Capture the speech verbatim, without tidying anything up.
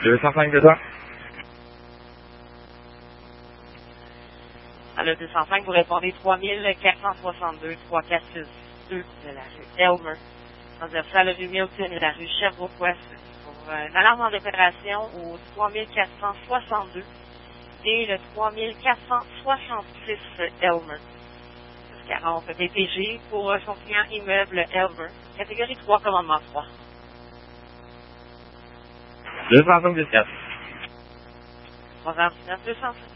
deux cent cinq deux cents. Alors, deux cent cinq, vous répondez trois mille quatre cent soixante-deux, trois quatre six deux de la rue Elmer. Transversale la rue Milton et la rue Sherbrooke-Ouest. Pour euh, une alarme en opération au trois mille quatre cent soixante-deux et le trois mille quatre cent soixante-six Elmer. quarante D P G pour euh, son client immeuble Elmer. Catégorie trois, commandement trois. deux cent soixante-dix-quatre. trois heures dix-neuf, deux cent